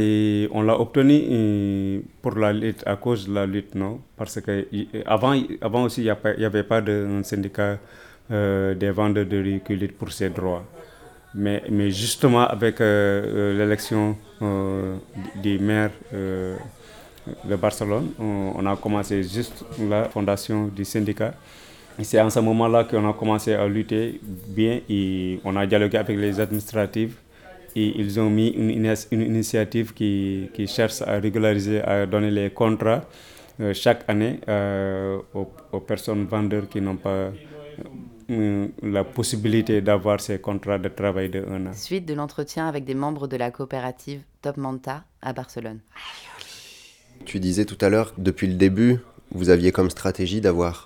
Et on l'a obtenu pour la lutte, à cause de la lutte, non? Parce que avant aussi, il n'y avait pas de syndicat des vendeurs de rue qui lutte pour ses droits. Mais justement, avec l'élection du maire de Barcelone, on a commencé juste la fondation du syndicat. Et c'est en ce moment-là qu'on a commencé à lutter bien et on a dialogué avec les administratifs. Et ils ont mis une initiative qui cherche à régulariser, à donner les contrats chaque année aux personnes vendeurs qui n'ont pas la possibilité d'avoir ces contrats de travail de 1 an. Suite de l'entretien avec des membres de la coopérative Top Manta à Barcelone. Tu disais tout à l'heure, depuis le début, vous aviez comme stratégie d'avoir,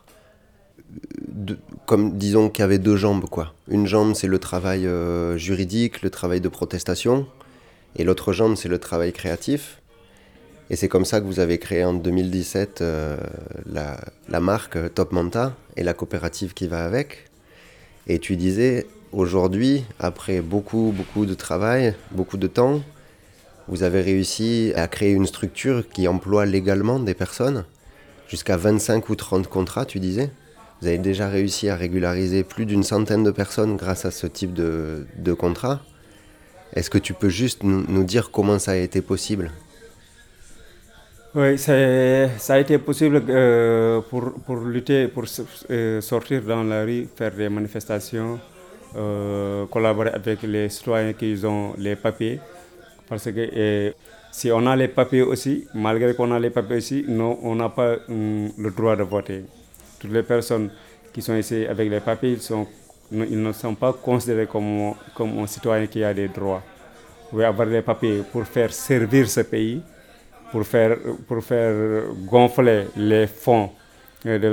comme disons qu'il y avait 2 jambes, quoi. Une jambe, c'est le travail juridique, le travail de protestation, et l'autre jambe, c'est le travail créatif. Et c'est comme ça que vous avez créé en 2017 la marque Top Manta et la coopérative qui va avec. Et tu disais, aujourd'hui, après beaucoup de travail, beaucoup de temps, vous avez réussi à créer une structure qui emploie légalement des personnes, jusqu'à 25 ou 30 contrats, tu disais. Vous avez déjà réussi à régulariser plus d'100 de personnes grâce à ce type de contrat. Est-ce que tu peux juste nous dire comment ça a été possible ? Oui, ça a été possible pour lutter, pour sortir dans la rue, faire des manifestations, collaborer avec les citoyens qui ont les papiers. Parce que si on a les papiers aussi, malgré qu'on a les papiers aussi, non, on n'a pas le droit de voter. Toutes les personnes qui sont ici avec les papiers, ils ne sont pas considérés comme un citoyen qui a des droits. Vous pouvez avoir les papiers pour faire servir ce pays, pour faire gonfler les fonds de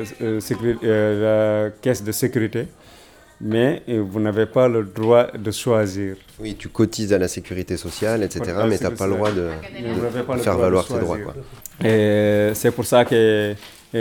la caisse de sécurité, mais vous n'avez pas le droit de choisir. Oui, tu cotises à la sécurité sociale, etc., mais tu n'as pas le droit de faire valoir tes droits, quoi. Et c'est pour ça que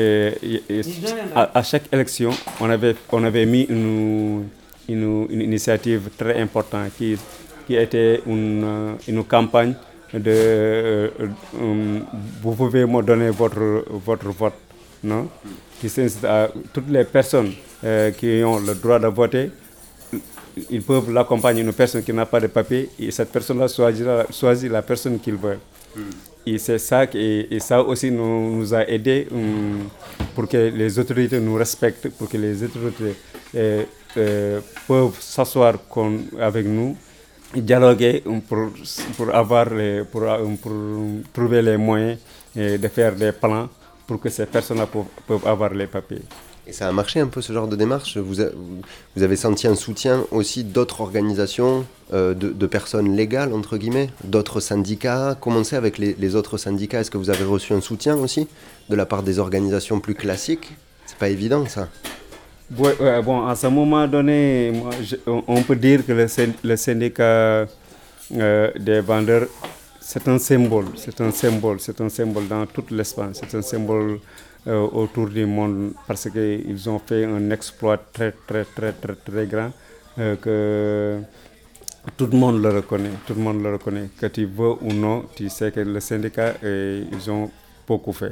à chaque élection, on avait mis une initiative très importante qui était une campagne de vous pouvez me donner votre vote, non? Qui s'incite à toutes les personnes qui ont le droit de voter. Ils peuvent l'accompagner, une personne qui n'a pas de papier, et cette personne-là choisit la personne qu'il veut. Et c'est ça, et ça aussi nous a aidé pour que les autorités nous respectent, pour que les autorités peuvent s'asseoir avec nous, dialoguer pour trouver les moyens de faire des plans pour que ces personnes-là peuvent avoir les papiers. Et ça a marché un peu ce genre de démarche? Vous avez senti un soutien aussi d'autres organisations, de personnes légales, entre guillemets, d'autres syndicats? Comment c'est avec les autres syndicats? Est-ce que vous avez reçu un soutien aussi de la part des organisations plus classiques? C'est pas évident, ça. Bon, à ce moment donné, on peut dire que le syndicat des vendeurs, c'est un symbole dans toute l'Espagne, c'est un symbole autour du monde, parce qu'ils ont fait un exploit très grand, que tout le monde le reconnaît, que tu veux ou non, tu sais que le syndicat, ils ont beaucoup fait.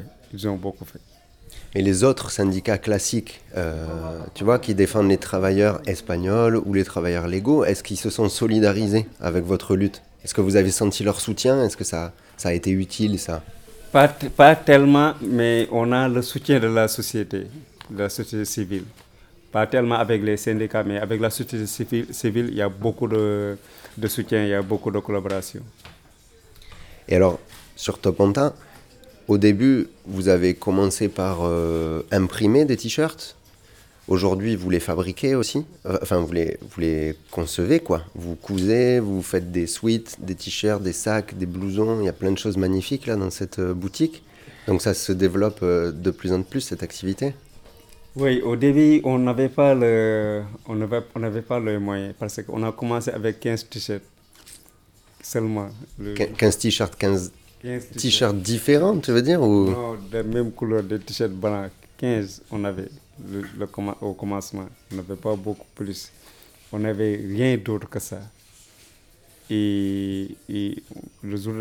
Et les autres syndicats classiques, tu vois, qui défendent les travailleurs espagnols ou les travailleurs légaux, est-ce qu'ils se sont solidarisés avec votre lutte? Est-ce que vous avez senti leur soutien? Est-ce que ça a été utile, ça? Pas tellement, mais on a le soutien de la société civile. Pas tellement avec les syndicats, mais avec la société civile, il y a beaucoup de soutien, il y a beaucoup de collaboration. Et alors, sur Top Manta, au début, vous avez commencé par imprimer des t-shirts. Aujourd'hui, vous les fabriquez aussi. Enfin, vous les concevez, quoi. Vous cousez, vous faites des sweats, des t-shirts, des sacs, des blousons. Il y a plein de choses magnifiques là dans cette boutique. Donc ça se développe de plus en plus, cette activité. Oui, au début, on n'avait pas le moyen, parce qu'on a commencé avec 15 t-shirts seulement. 15 t-shirts, 15 t-shirts différents, tu veux dire, ou... Non, de même couleur, des t-shirts blancs. 15, on avait au commencement. On n'avait pas beaucoup plus. On n'avait rien d'autre que ça. Et le jour